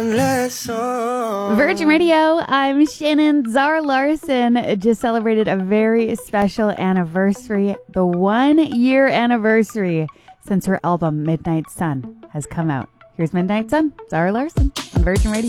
Virgin Radio, I'm Shannon. Zara Larson just celebrated a very special anniversary, the 1-year anniversary since her album Midnight Sun has come out. Here's Midnight Sun, Zara Larson on Virgin Radio.